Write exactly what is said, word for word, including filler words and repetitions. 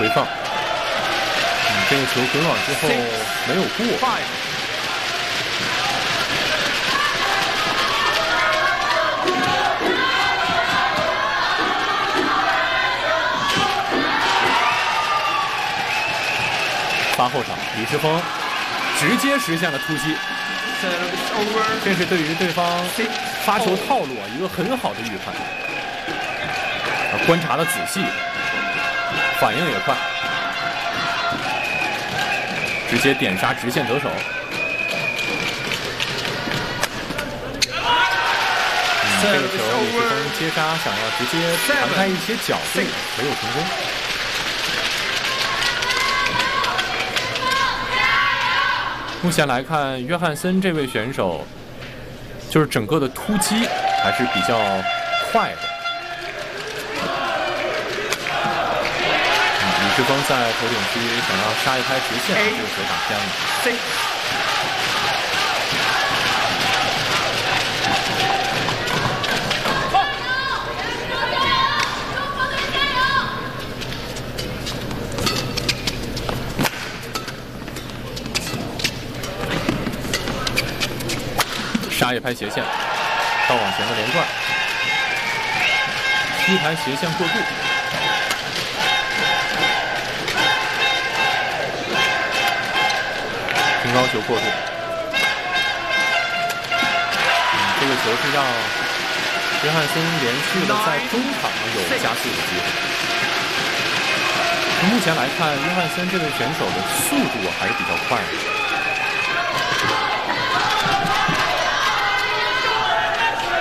回放。嗯，这个球滚网之后没有过。发后场，李世峰直接实现了突击，这是对于对方发球套路啊一个很好的预判。啊，观察的仔细，反应也快，直接点杀直线得手。嗯，这个球李世峰接杀想要直接传开一些角度，没有成功。目前来看，约翰森这位选手，就是整个的突击还是比较快的。嗯，李世峰在头顶区想要杀一拍直线，这个球打偏了。杀一拍斜线，到网前的连贯，一拍斜线过渡，平高球过渡。嗯，这个球是让约翰森连续的在中场有加速的机会。从目前来看，约翰森这位选手的速度还是比较快的。